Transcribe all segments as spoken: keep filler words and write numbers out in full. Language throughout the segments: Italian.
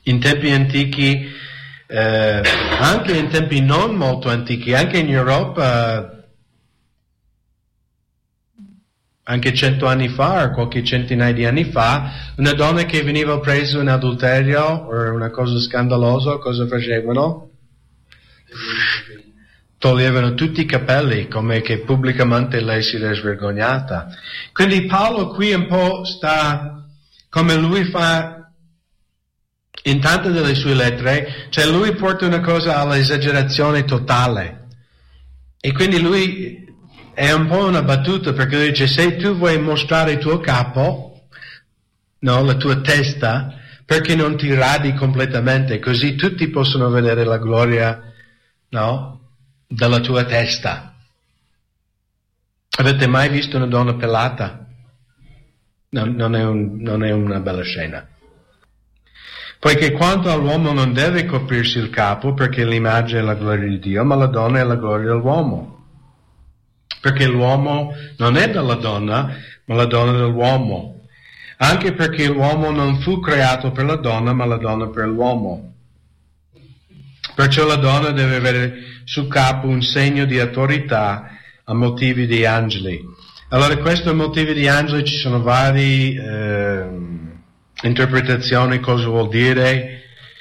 In tempi antichi, eh, anche in tempi non molto antichi, anche in Europa, anche cento anni fa, o qualche centinaia di anni fa, una donna che veniva presa in adulterio o una cosa scandalosa, cosa facevano? Toglievano tutti i capelli, come che pubblicamente lei si era svergognata. Quindi Paolo qui un po' sta, come lui fa in tante delle sue lettere, cioè lui porta una cosa all'esagerazione totale. E quindi lui è un po' una battuta, perché lui dice, se tu vuoi mostrare il tuo capo, no, la tua testa, perché non ti radi completamente, così tutti possono vedere la gloria, no, della tua testa. Avete mai visto una donna pelata? No, non, è un, non è una bella scena. Poiché quanto all'uomo non deve coprirsi il capo, perché l'immagine è la gloria di Dio, ma la donna è la gloria dell'uomo. Perché l'uomo non è della donna, ma la donna dell'uomo. Anche perché l'uomo non fu creato per la donna, ma la donna per l'uomo. Perciò la donna deve avere sul capo un segno di autorità a motivi di angeli. Allora, questo a motivi di angeli ci sono varie eh, interpretazioni, cosa vuol dire.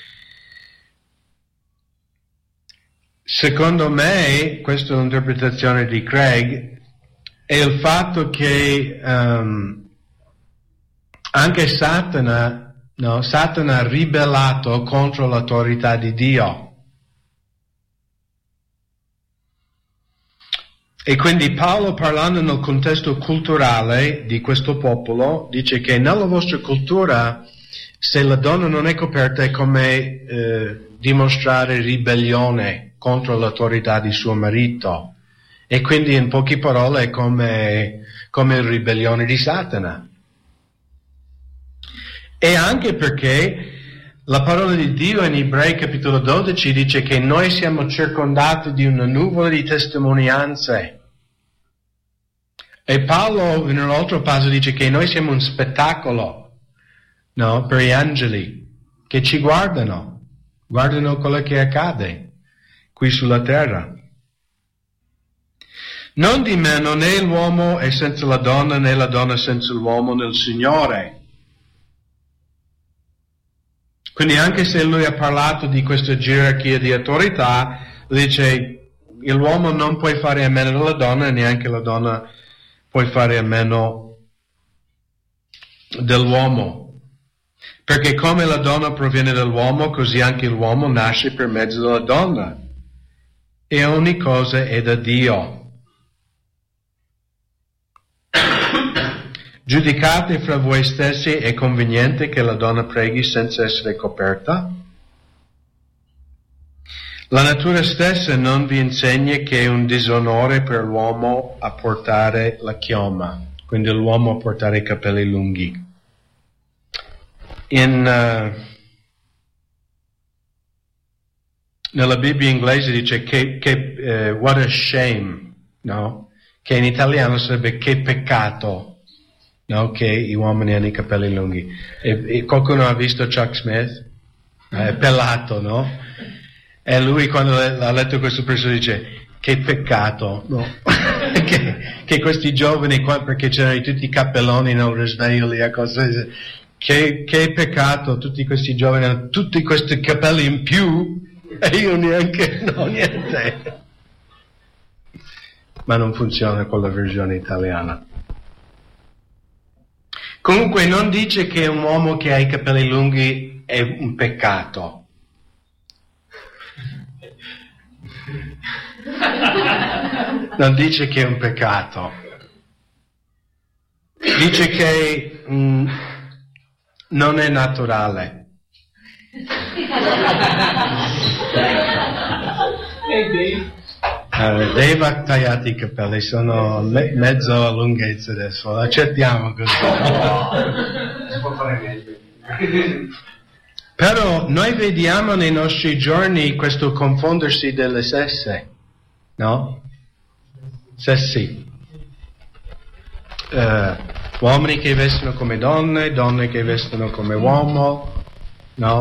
Secondo me, questa è un'interpretazione di Craig, è il fatto che um, anche Satana, no, Satana ha ribellato contro l'autorità di Dio. E quindi Paolo, parlando nel contesto culturale di questo popolo, dice che nella vostra cultura, se la donna non è coperta, è come eh, dimostrare ribellione contro l'autorità di suo marito. E quindi, in poche parole, è come, come la ribellione di Satana. E anche perché la parola di Dio in Ebrei capitolo dodici dice che noi siamo circondati di una nuvola di testimonianze. E Paolo in un altro passo dice che noi siamo un spettacolo, no, per gli angeli che ci guardano, guardano quello che accade qui sulla terra. Non di meno, né l'uomo è senza la donna, né la donna senza l'uomo nel Signore. Quindi anche se lui ha parlato di questa gerarchia di autorità, dice l'uomo non può fare a meno della donna, e neanche la donna può fare a meno dell'uomo. Perché come la donna proviene dall'uomo, così anche l'uomo nasce per mezzo della donna. E ogni cosa è da Dio. Giudicate fra voi stessi, è conveniente che la donna preghi senza essere coperta? La natura stessa non vi insegna che è un disonore per l'uomo a portare la chioma, quindi l'uomo a portare i capelli lunghi. In, uh, nella Bibbia inglese dice che, che uh, what a shame, no? Che in italiano sarebbe che peccato. No, che gli uomini hanno i capelli lunghi. E, e qualcuno ha visto Chuck Smith? È eh, pelato, no? E lui quando ha letto questo verso dice che peccato, no? che, che questi giovani qua, perché c'erano tutti i cappelloni nel risveglio lì a cosa, che, che peccato, tutti questi giovani hanno tutti questi capelli in più e io neanche, no, niente. Ma non funziona con la versione italiana. Comunque non dice che un uomo che ha i capelli lunghi è un peccato. Non dice che è un peccato. Dice che mm, non è naturale. Uh, Dave ha tagliato i capelli, sono me- mezzo a lunghezza adesso, accettiamo così. Si può fare meglio. Però noi vediamo nei nostri giorni questo confondersi delle sesse, no? Sessi. Uh, uomini che vestono come donne, donne che vestono come uomo, no?